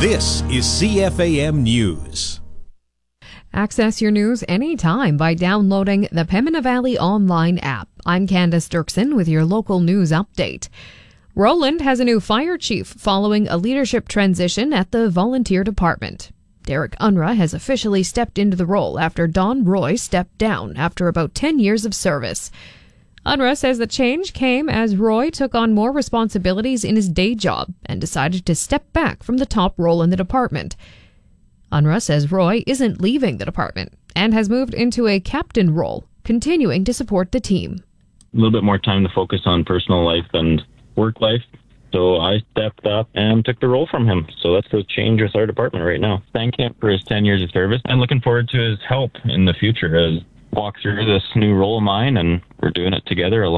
This is CFAM News. Access your news anytime by downloading the Pembina Valley online app. I'm Candace Dirksen with your local news update. Roland has a new fire chief following a leadership transition at the volunteer department. Derek Unruh has officially stepped into the role after Don Roy stepped down after about 10 years of service. Unruh says the change came as Roy took on more responsibilities in his day job and decided to step back from the top role in the department. Unruh says Roy isn't leaving the department and has moved into a captain role, continuing to support the team. A little bit more time to focus on personal life and work life. So I stepped up and took the role from him. So that's the change with our department right now. Thank him for his 10 years of service and looking forward to his help in the future as walk through this new role of mine, and we're doing it together.